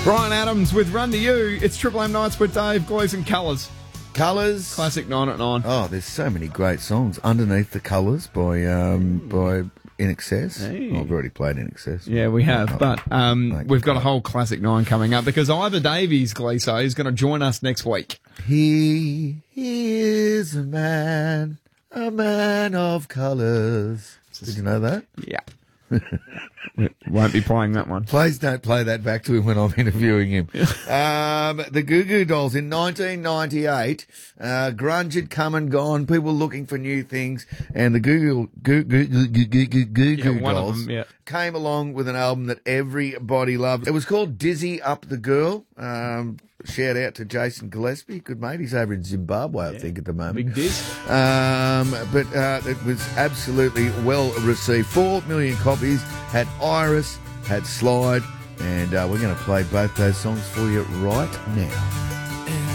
Brian Adams with Run to You. It's Triple M Nights with Dave, Glows and Colours. Colours. Classic 9 at 9. Oh, there's so many great songs. Underneath the Colours by In Excess. Hey. Oh, I've already played In Excess. Yeah, we have, but we've got a whole Classic 9 coming up because Ivor Davies, Gleeso, is going to join us next week. He is a man of colours. Did you know that? Yeah. We won't be playing that one. Please don't play that back to him when I'm interviewing him. The Goo Goo Dolls in 1998, grunge had come and gone, people looking for new things, and the Goo Goo Dolls came along with an album that everybody loved. It was called Dizzy Up the Girl. Shout out to Jason Gillespie, good mate. He's over in Zimbabwe, I think, at the moment. Big Diz. But it was absolutely well received. 4 million copies. Had Iris, had Slide, and we're going to play both those songs for you right now.